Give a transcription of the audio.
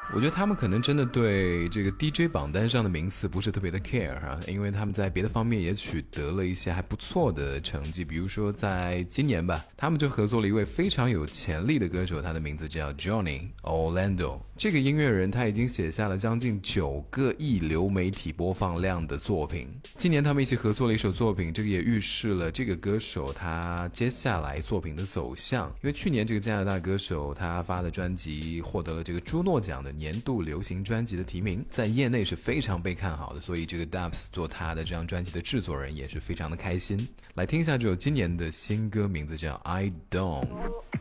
我觉得他们可能真的对这个 DJ 榜单上的名次不是特别的 care 啊，因为他们在别的方面也取得了一些还不错的成绩。比如说在今年吧，他们就合作了一位非常有潜力的歌手，他的名字叫 Johnny Orlando。这个音乐人他已经写下了将近9个亿流媒体播放量的作品。今年他们一起合作了一首作品，这个也预示了这个歌手他接下来作品的走向。因为去年这个加拿大歌手他发的专辑获得了这个朱诺奖的年度流行专辑的提名，在业内是非常被看好的，所以这个 Dubs 做他的这张专辑的制作人也是非常的开心。来听一下这首今年的新歌，名字叫 I Don't。